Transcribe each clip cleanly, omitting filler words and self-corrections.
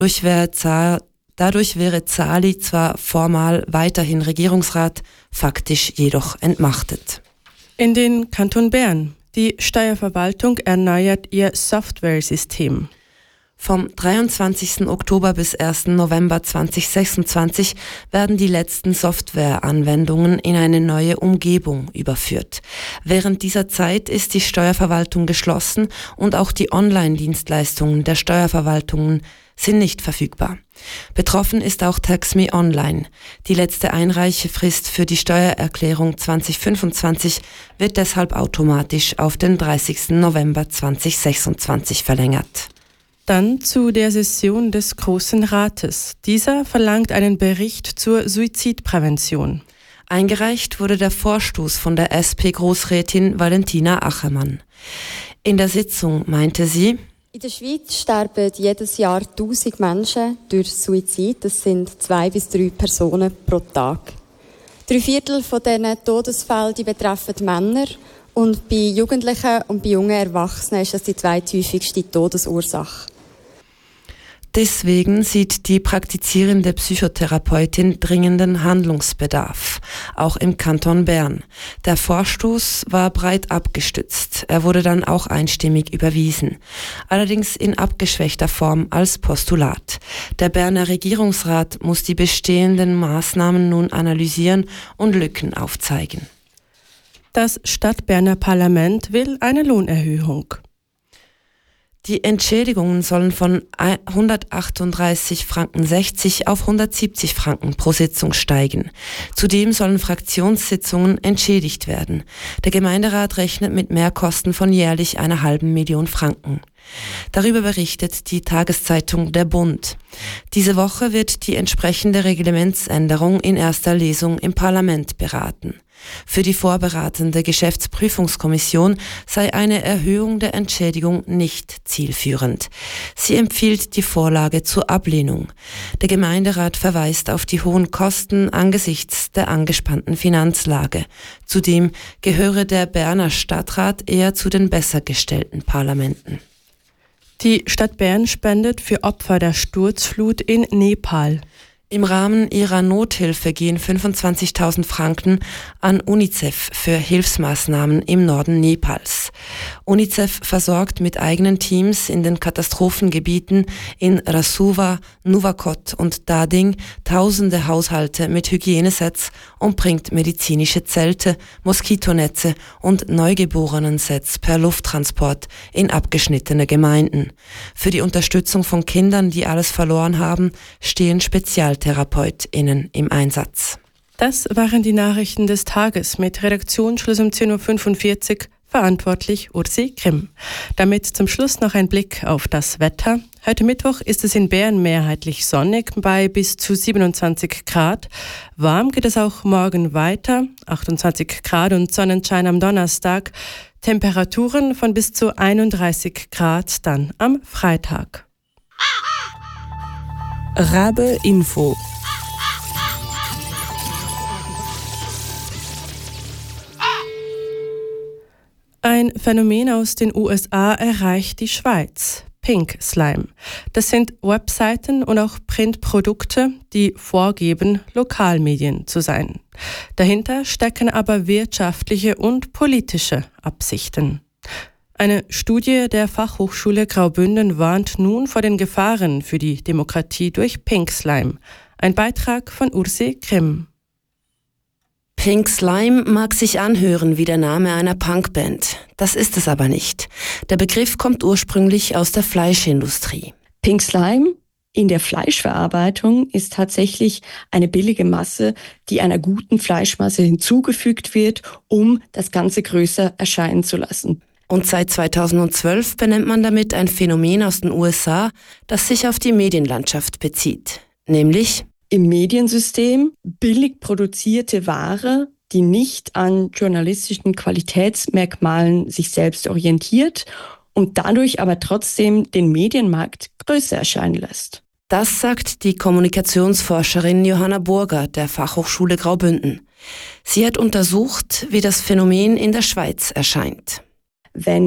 Dadurch wäre Zali zwar formal weiterhin Regierungsrat, faktisch jedoch entmachtet. In den Kanton Bern. Die Steuerverwaltung erneuert ihr Softwaresystem. Vom 23. Oktober bis 1. November 2026 werden die letzten Softwareanwendungen in eine neue Umgebung überführt. Während dieser Zeit ist die Steuerverwaltung geschlossen und auch die Online-Dienstleistungen der Steuerverwaltungen sind nicht verfügbar. Betroffen ist auch TaxMe Online. Die letzte Einreichefrist für die Steuererklärung 2025 wird deshalb automatisch auf den 30. November 2026 verlängert. Dann zu der Session des Großen Rates. Dieser verlangt einen Bericht zur Suizidprävention. Eingereicht wurde der Vorstoß von der SP-Großrätin Valentina Achermann. In der Sitzung meinte sie: In der Schweiz sterben jedes Jahr 1000 Menschen durch Suizid. Das sind 2 bis 3 Personen pro Tag. 3/4 von diesen Todesfällen betreffen Männer. Und bei Jugendlichen und bei jungen Erwachsenen ist das die zweithäufigste Todesursache. Deswegen sieht die praktizierende Psychotherapeutin dringenden Handlungsbedarf, auch im Kanton Bern. Der Vorstoß war breit abgestützt. Er wurde dann auch einstimmig überwiesen, allerdings in abgeschwächter Form als Postulat. Der Berner Regierungsrat muss die bestehenden Maßnahmen nun analysieren und Lücken aufzeigen. Das Stadtberner Parlament will eine Lohnerhöhung. Die Entschädigungen sollen von 138,60 Franken auf 170 Franken pro Sitzung steigen. Zudem sollen Fraktionssitzungen entschädigt werden. Der Gemeinderat rechnet mit Mehrkosten von jährlich 1,5 Million Franken. Darüber berichtet die Tageszeitung Der Bund. Diese Woche wird die entsprechende Reglementsänderung in erster Lesung im Parlament beraten. Für die vorberatende Geschäftsprüfungskommission sei eine Erhöhung der Entschädigung nicht zielführend. Sie empfiehlt die Vorlage zur Ablehnung. Der Gemeinderat verweist auf die hohen Kosten angesichts der angespannten Finanzlage. Zudem gehöre der Berner Stadtrat eher zu den besser gestellten Parlamenten. Die Stadt Bern spendet für Opfer der Sturzflut in Nepal. Im Rahmen ihrer Nothilfe gehen 25.000 Franken an UNICEF für Hilfsmaßnahmen im Norden Nepals. UNICEF versorgt mit eigenen Teams in den Katastrophengebieten in Rasuwa, Nuwakot und Dading tausende Haushalte mit Hygienesets und bringt medizinische Zelte, Moskitonetze und Neugeborenensets per Lufttransport in abgeschnittene Gemeinden. Für die Unterstützung von Kindern, die alles verloren haben, stehen SpezialtherapeutInnen im Einsatz. Das waren die Nachrichten des Tages mit Redaktionsschluss um 10.45 Uhr, verantwortlich Ursi Grimm. Damit zum Schluss noch ein Blick auf das Wetter. Heute Mittwoch ist es in Bern mehrheitlich sonnig bei bis zu 27 Grad. Warm geht es auch morgen weiter, 28 Grad und Sonnenschein am Donnerstag. Temperaturen von bis zu 31 Grad dann am Freitag. Rabe Info. Ein Phänomen aus den USA erreicht die Schweiz. Pink Slime. Das sind Webseiten und auch Printprodukte, die vorgeben, Lokalmedien zu sein. Dahinter stecken aber wirtschaftliche und politische Absichten. Eine Studie der Fachhochschule Graubünden warnt nun vor den Gefahren für die Demokratie durch Pink Slime. Ein Beitrag von Ursi Grimm. Pink Slime mag sich anhören wie der Name einer Punkband. Das ist es aber nicht. Der Begriff kommt ursprünglich aus der Fleischindustrie. Pink Slime in der Fleischverarbeitung ist tatsächlich eine billige Masse, die einer guten Fleischmasse hinzugefügt wird, um das Ganze größer erscheinen zu lassen. Und seit 2012 benennt man damit ein Phänomen aus den USA, das sich auf die Medienlandschaft bezieht. Nämlich im Mediensystem billig produzierte Ware, die nicht an journalistischen Qualitätsmerkmalen sich selbst orientiert und dadurch aber trotzdem den Medienmarkt größer erscheinen lässt. Das sagt die Kommunikationsforscherin Johanna Burger der Fachhochschule Graubünden. Sie hat untersucht, wie das Phänomen in der Schweiz erscheint. Wenn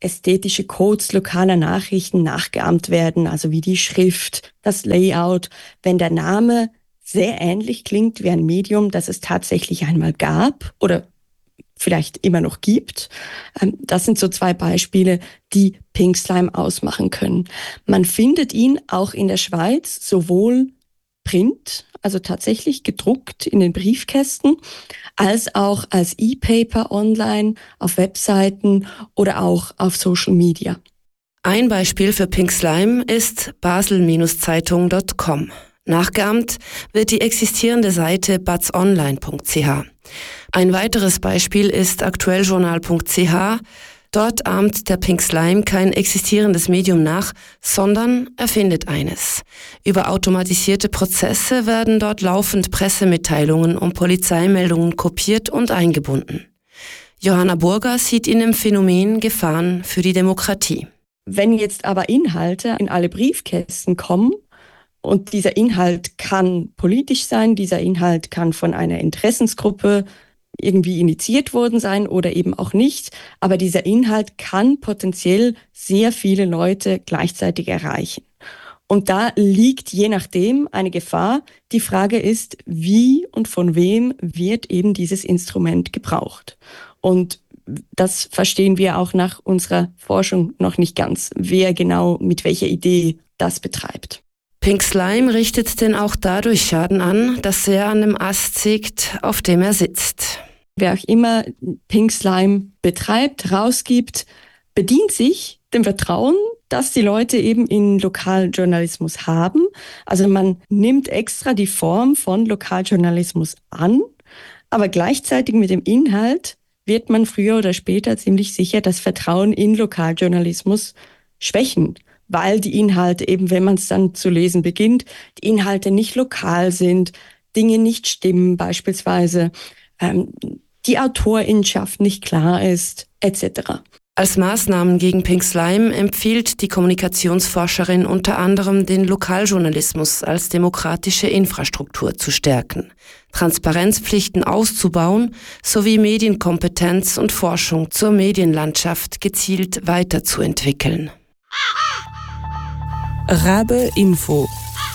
ästhetische Codes lokaler Nachrichten nachgeahmt werden, also wie die Schrift, das Layout, wenn der Name sehr ähnlich klingt wie ein Medium, das es tatsächlich einmal gab oder vielleicht immer noch gibt. Das sind so 2 Beispiele, die Pink Slime ausmachen können. Man findet ihn auch in der Schweiz sowohl Print, also tatsächlich gedruckt in den Briefkästen, als auch als E-Paper online, auf Webseiten oder auch auf Social Media. Ein Beispiel für Pink Slime ist basel-zeitung.com. Nachgeahmt wird die existierende Seite bazonline.ch. Ein weiteres Beispiel ist aktuelljournal.ch. Dort ahmt der Pink Slime kein existierendes Medium nach, sondern erfindet eines. Über automatisierte Prozesse werden dort laufend Pressemitteilungen und Polizeimeldungen kopiert und eingebunden. Johanna Burger sieht in dem Phänomen Gefahren für die Demokratie. Wenn jetzt aber Inhalte in alle Briefkästen kommen, und dieser Inhalt kann politisch sein, dieser Inhalt kann von einer Interessensgruppe irgendwie initiiert worden sein oder eben auch nicht. Aber dieser Inhalt kann potenziell sehr viele Leute gleichzeitig erreichen. Und da liegt je nachdem eine Gefahr. Die Frage ist, wie und von wem wird eben dieses Instrument gebraucht? Und das verstehen wir auch nach unserer Forschung noch nicht ganz, wer genau mit welcher Idee das betreibt. Pink Slime richtet denn auch dadurch Schaden an, dass er an dem Ast sägt, auf dem er sitzt. Wer auch immer Pink Slime betreibt, rausgibt, bedient sich dem Vertrauen, das die Leute eben in Lokaljournalismus haben. Also man nimmt extra die Form von Lokaljournalismus an, aber gleichzeitig mit dem Inhalt wird man früher oder später ziemlich sicher das Vertrauen in Lokaljournalismus schwächen, weil die Inhalte eben, wenn man es dann zu lesen beginnt, die Inhalte nicht lokal sind, Dinge nicht stimmen beispielsweise, die Autorinnenschaft nicht klar ist, etc. Als Maßnahmen gegen Pink Slime empfiehlt die Kommunikationsforscherin unter anderem, den Lokaljournalismus als demokratische Infrastruktur zu stärken, Transparenzpflichten auszubauen sowie Medienkompetenz und Forschung zur Medienlandschaft gezielt weiterzuentwickeln. Rabe Info.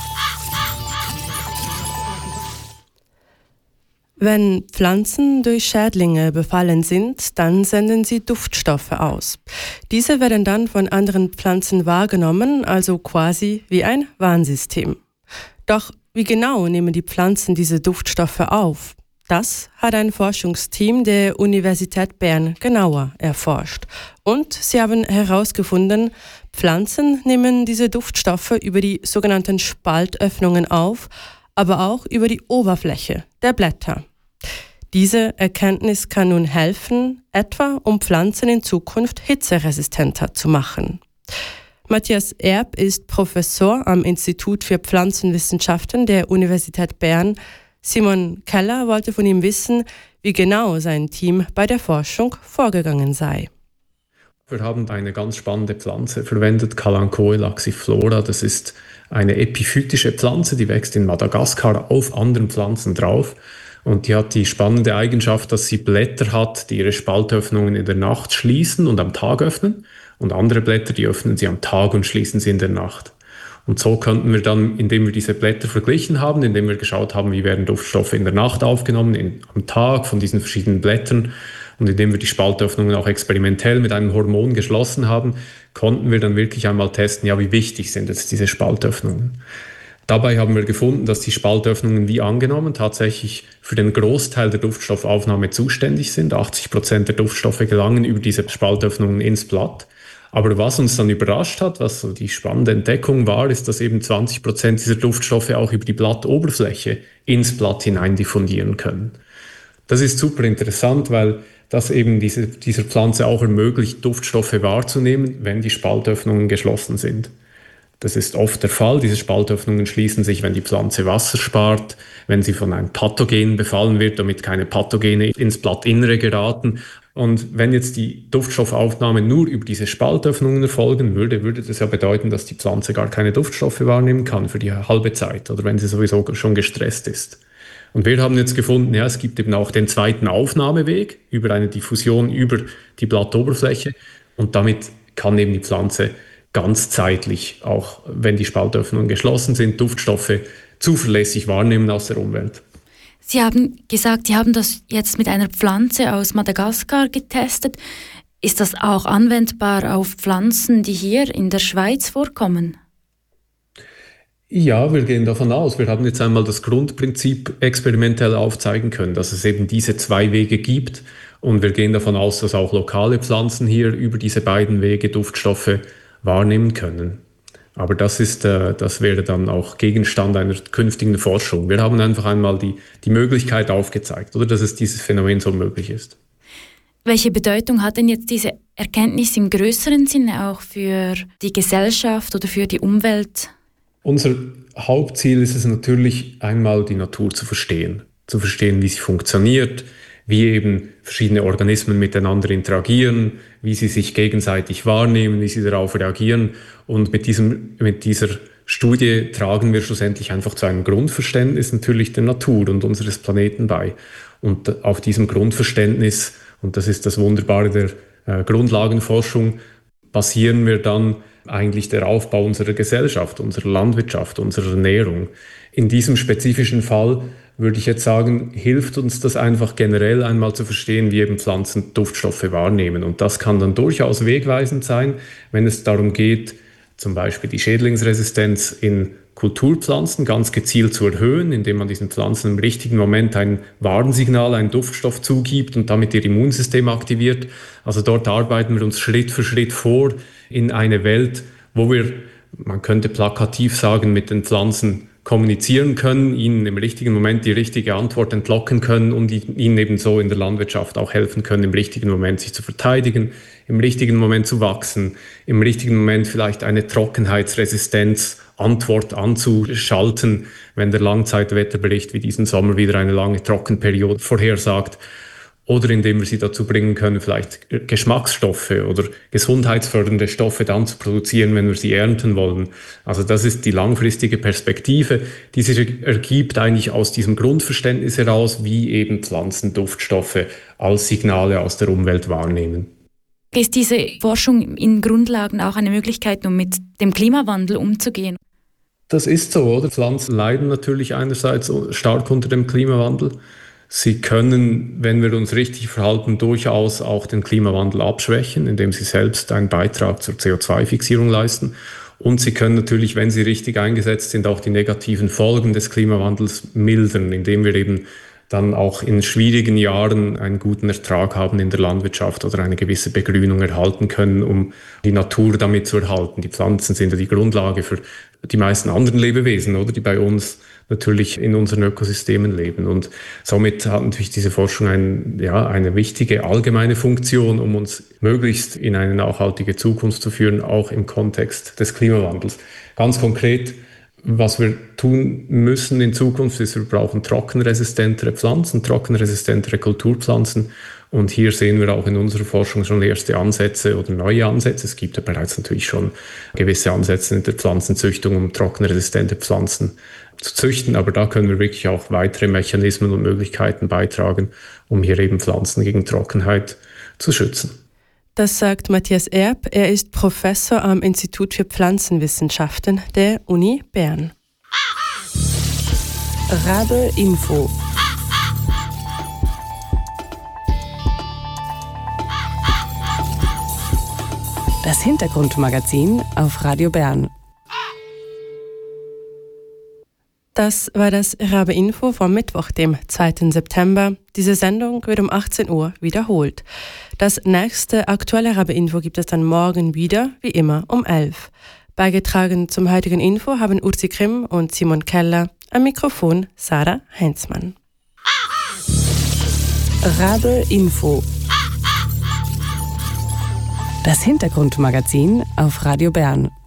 Wenn Pflanzen durch Schädlinge befallen sind, dann senden sie Duftstoffe aus. Diese werden dann von anderen Pflanzen wahrgenommen, also quasi wie ein Warnsystem. Doch wie genau nehmen die Pflanzen diese Duftstoffe auf? Das hat ein Forschungsteam der Universität Bern genauer erforscht. Und sie haben herausgefunden, Pflanzen nehmen diese Duftstoffe über die sogenannten Spaltöffnungen auf, aber auch über die Oberfläche der Blätter. Diese Erkenntnis kann nun helfen, etwa um Pflanzen in Zukunft hitzeresistenter zu machen. Matthias Erb ist Professor am Institut für Pflanzenwissenschaften der Universität Bern. Simon Keller wollte von ihm wissen, wie genau sein Team bei der Forschung vorgegangen sei. Wir haben eine ganz spannende Pflanze verwendet, Kalanchoe laxiflora. Das ist eine epiphytische Pflanze, die wächst in Madagaskar auf anderen Pflanzen drauf. Und die hat die spannende Eigenschaft, dass sie Blätter hat, die ihre Spaltöffnungen in der Nacht schließen und am Tag öffnen. Und andere Blätter, die öffnen sie am Tag und schließen sie in der Nacht. Und so könnten wir dann, indem wir diese Blätter verglichen haben, indem wir geschaut haben, wie werden Duftstoffe in der Nacht aufgenommen, am Tag von diesen verschiedenen Blättern, und indem wir die Spaltöffnungen auch experimentell mit einem Hormon geschlossen haben, konnten wir dann wirklich einmal testen, ja, wie wichtig sind jetzt diese Spaltöffnungen. Dabei haben wir gefunden, dass die Spaltöffnungen wie angenommen tatsächlich für den Großteil der Duftstoffaufnahme zuständig sind. 80% der Duftstoffe gelangen über diese Spaltöffnungen ins Blatt. Aber was uns dann überrascht hat, was so die spannende Entdeckung war, ist, dass eben 20% dieser Duftstoffe auch über die Blattoberfläche ins Blatt hinein diffundieren können. Das ist super interessant, weil das eben dieser Pflanze auch ermöglicht, Duftstoffe wahrzunehmen, wenn die Spaltöffnungen geschlossen sind. Das ist oft der Fall. Diese Spaltöffnungen schließen sich, wenn die Pflanze Wasser spart, wenn sie von einem Pathogen befallen wird, damit keine Pathogene ins Blattinnere geraten. Und wenn jetzt die Duftstoffaufnahme nur über diese Spaltöffnungen erfolgen würde, würde das ja bedeuten, dass die Pflanze gar keine Duftstoffe wahrnehmen kann für die halbe Zeit oder wenn sie sowieso schon gestresst ist. Und wir haben jetzt gefunden, ja, es gibt eben auch den zweiten Aufnahmeweg über eine Diffusion über die Blattoberfläche. Und damit kann eben die Pflanze ganzzeitlich, auch wenn die Spaltöffnungen geschlossen sind, Duftstoffe zuverlässig wahrnehmen aus der Umwelt. Sie haben gesagt, Sie haben das jetzt mit einer Pflanze aus Madagaskar getestet. Ist das auch anwendbar auf Pflanzen, die hier in der Schweiz vorkommen? Ja, wir gehen davon aus. Wir haben jetzt einmal das Grundprinzip experimentell aufzeigen können, dass es eben diese 2 Wege gibt. Und wir gehen davon aus, dass auch lokale Pflanzen hier über diese beiden Wege Duftstoffe wahrnehmen können. Aber das wäre dann auch Gegenstand einer künftigen Forschung. Wir haben einfach einmal die Möglichkeit aufgezeigt, oder, dass es dieses Phänomen so möglich ist. Welche Bedeutung hat denn jetzt diese Erkenntnis im größeren Sinne auch für die Gesellschaft oder für die Umwelt? Unser Hauptziel ist es natürlich einmal, die Natur zu verstehen, wie sie funktioniert, wie eben verschiedene Organismen miteinander interagieren, wie sie sich gegenseitig wahrnehmen, wie sie darauf reagieren. Und mit dieser Studie tragen wir schlussendlich einfach zu einem Grundverständnis natürlich der Natur und unseres Planeten bei. Und auf diesem Grundverständnis, und das ist das Wunderbare der Grundlagenforschung, basieren wir dann eigentlich der Aufbau unserer Gesellschaft, unserer Landwirtschaft, unserer Ernährung. In diesem spezifischen Fall würde ich jetzt sagen, hilft uns das einfach generell einmal zu verstehen, wie eben Pflanzen Duftstoffe wahrnehmen. Und das kann dann durchaus wegweisend sein, wenn es darum geht, zum Beispiel die Schädlingsresistenz in Kulturpflanzen ganz gezielt zu erhöhen, indem man diesen Pflanzen im richtigen Moment ein Warnsignal, einen Duftstoff zugibt und damit ihr Immunsystem aktiviert. Also dort arbeiten wir uns Schritt für Schritt vor in eine Welt, wo wir, man könnte plakativ sagen, mit den Pflanzen kommunizieren können, ihnen im richtigen Moment die richtige Antwort entlocken können und ihnen ebenso in der Landwirtschaft auch helfen können, im richtigen Moment sich zu verteidigen, im richtigen Moment zu wachsen, im richtigen Moment vielleicht eine Trockenheitsresistenz-Antwort anzuschalten, wenn der Langzeitwetterbericht wie diesen Sommer wieder eine lange Trockenperiode vorhersagt. Oder indem wir sie dazu bringen können, vielleicht Geschmacksstoffe oder gesundheitsfördernde Stoffe dann zu produzieren, wenn wir sie ernten wollen. Also das ist die langfristige Perspektive, die sich ergibt eigentlich aus diesem Grundverständnis heraus, wie eben Pflanzen Duftstoffe als Signale aus der Umwelt wahrnehmen. Ist diese Forschung in Grundlagen auch eine Möglichkeit, um mit dem Klimawandel umzugehen? Das ist so, oder? Pflanzen leiden natürlich einerseits stark unter dem Klimawandel. Sie können, wenn wir uns richtig verhalten, durchaus auch den Klimawandel abschwächen, indem sie selbst einen Beitrag zur CO2-Fixierung leisten. Und sie können natürlich, wenn sie richtig eingesetzt sind, auch die negativen Folgen des Klimawandels mildern, indem wir eben dann auch in schwierigen Jahren einen guten Ertrag haben in der Landwirtschaft oder eine gewisse Begrünung erhalten können, um die Natur damit zu erhalten. Die Pflanzen sind ja die Grundlage für die meisten anderen Lebewesen, oder, die bei uns natürlich in unseren Ökosystemen leben. Und somit hat natürlich diese Forschung eine wichtige allgemeine Funktion, um uns möglichst in eine nachhaltige Zukunft zu führen, auch im Kontext des Klimawandels. Ganz konkret, was wir tun müssen in Zukunft, ist, wir brauchen trockenresistentere Pflanzen, trockenresistentere Kulturpflanzen. Und hier sehen wir auch in unserer Forschung schon erste Ansätze oder neue Ansätze. Es gibt ja bereits natürlich schon gewisse Ansätze in der Pflanzenzüchtung, um trockenresistente Pflanzen zu züchten. Aber da können wir wirklich auch weitere Mechanismen und Möglichkeiten beitragen, um hier eben Pflanzen gegen Trockenheit zu schützen. Das sagt Matthias Erb. Er ist Professor am Institut für Pflanzenwissenschaften der Uni Bern. Rabe Info. Das Hintergrundmagazin auf Radio Bern. Das war das Rabe Info vom Mittwoch, dem 2. September. Diese Sendung wird um 18 Uhr wiederholt. Das nächste aktuelle Rabe Info gibt es dann morgen wieder, wie immer, um 11. Beigetragen zum heutigen Info haben Ursi Grimm und Simon Keller. Am Mikrofon Sarah Heinzmann. Rabe Info. Das Hintergrundmagazin auf Radio Bern.